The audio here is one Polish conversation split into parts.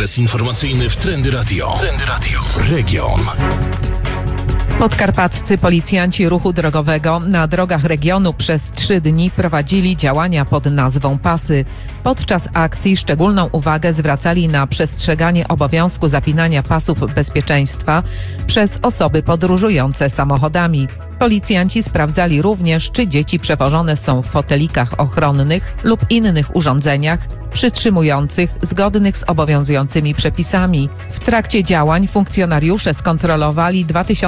adres informacyjny w Trendy Radio. Trendy Radio. Region. Podkarpaccy policjanci ruchu drogowego na drogach regionu przez 3 dni prowadzili działania pod nazwą Pasy. Podczas akcji szczególną uwagę zwracali na przestrzeganie obowiązku zapinania pasów bezpieczeństwa przez osoby podróżujące samochodami. Policjanci sprawdzali również, czy dzieci przewożone są w fotelikach ochronnych lub innych urządzeniach przytrzymujących zgodnych z obowiązującymi przepisami. W trakcie działań funkcjonariusze skontrolowali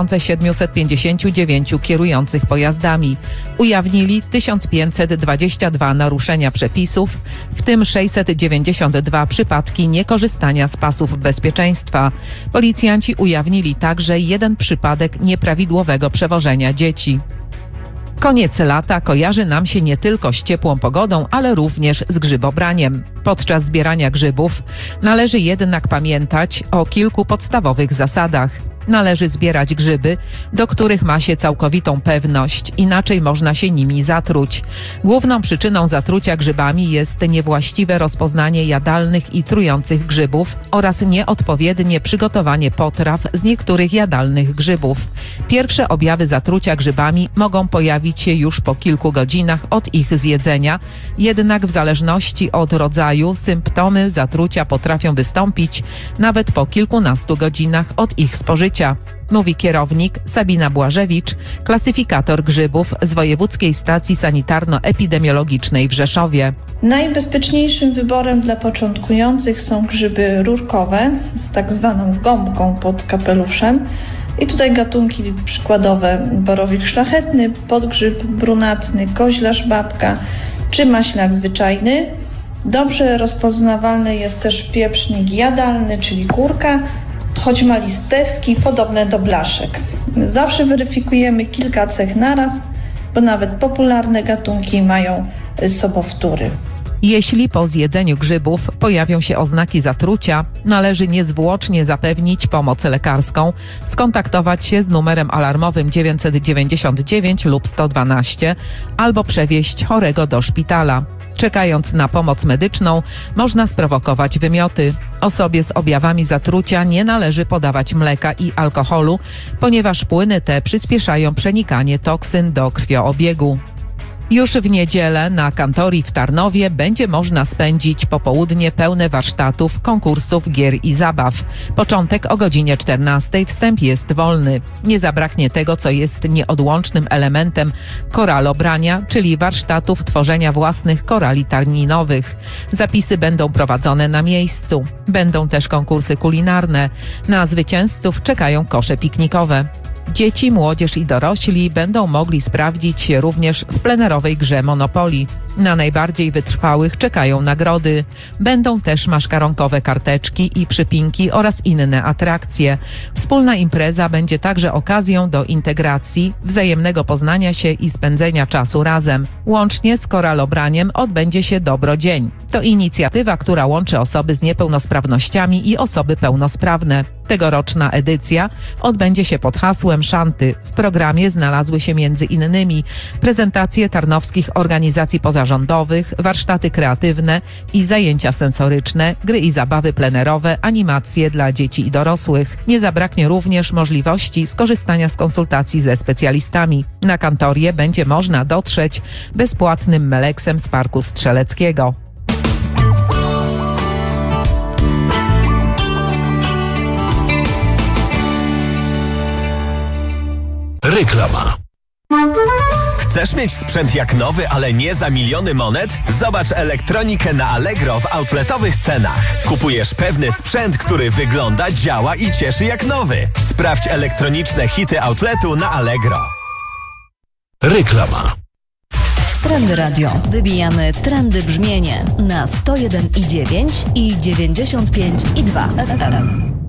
2759 kierujących pojazdami. Ujawnili 1522 naruszenia przepisów, w tym 692 przypadki niekorzystania z pasów bezpieczeństwa. Policjanci ujawnili także 1 przypadek nieprawidłowego przewożenia dzieci. Koniec lata kojarzy nam się nie tylko z ciepłą pogodą, ale również z grzybobraniem. Podczas zbierania grzybów należy jednak pamiętać o kilku podstawowych zasadach. Należy zbierać grzyby, do których ma się całkowitą pewność, inaczej można się nimi zatruć. Główną przyczyną zatrucia grzybami jest niewłaściwe rozpoznanie jadalnych i trujących grzybów oraz nieodpowiednie przygotowanie potraw z niektórych jadalnych grzybów. Pierwsze objawy zatrucia grzybami mogą pojawić się już po kilku godzinach od ich zjedzenia, jednak w zależności od rodzaju symptomy zatrucia potrafią wystąpić nawet po kilkunastu godzinach od ich spożycia. Mówi kierownik Sabina Błażewicz, klasyfikator grzybów z Wojewódzkiej Stacji Sanitarno-Epidemiologicznej w Rzeszowie. Najbezpieczniejszym wyborem dla początkujących są grzyby rurkowe z tak zwaną gąbką pod kapeluszem. I tutaj gatunki przykładowe: borowik szlachetny, podgrzyb brunatny, koźlarz babka czy maślak zwyczajny. Dobrze rozpoznawalny jest też pieprznik jadalny, czyli kurka, choć ma listewki podobne do blaszek. Zawsze weryfikujemy kilka cech naraz, bo nawet popularne gatunki mają sobowtóry. Jeśli po zjedzeniu grzybów pojawią się oznaki zatrucia, należy niezwłocznie zapewnić pomoc lekarską, skontaktować się z numerem alarmowym 999 lub 112 albo przewieźć chorego do szpitala. Czekając na pomoc medyczną, można sprowokować wymioty. Osobie z objawami zatrucia nie należy podawać mleka i alkoholu, ponieważ płyny te przyspieszają przenikanie toksyn do krwioobiegu. Już w niedzielę na Kantorii w Tarnowie będzie można spędzić popołudnie pełne warsztatów, konkursów, gier i zabaw. Początek o godzinie 14:00, wstęp jest wolny. Nie zabraknie tego, co jest nieodłącznym elementem koralobrania, czyli warsztatów tworzenia własnych korali tarninowych. Zapisy będą prowadzone na miejscu. Będą też konkursy kulinarne. Na zwycięzców czekają kosze piknikowe. Dzieci, młodzież i dorośli będą mogli sprawdzić się również w plenerowej grze Monopoly. Na najbardziej wytrwałych czekają nagrody. Będą też maszkaronkowe karteczki i przypinki oraz inne atrakcje. Wspólna impreza będzie także okazją do integracji, wzajemnego poznania się i spędzenia czasu razem. Łącznie z koralobraniem odbędzie się Dobrodzień. To inicjatywa, która łączy osoby z niepełnosprawnościami i osoby pełnosprawne. Tegoroczna edycja odbędzie się pod hasłem Szanty. W programie znalazły się m.in. prezentacje tarnowskich organizacji pozarządowych, warsztaty kreatywne i zajęcia sensoryczne, gry i zabawy plenerowe, animacje dla dzieci i dorosłych. Nie zabraknie również możliwości skorzystania z konsultacji ze specjalistami. Na Kantorię będzie można dotrzeć bezpłatnym meleksem z Parku Strzeleckiego. Reklama. Chcesz mieć sprzęt jak nowy, ale nie za miliony monet? Zobacz elektronikę na Allegro w outletowych cenach. Kupujesz pewny sprzęt, który wygląda, działa i cieszy jak nowy. Sprawdź elektroniczne hity outletu na Allegro. Reklama. Trendy Radio. Wybijamy trendy brzmienie na 101,9 i 95,2 FM.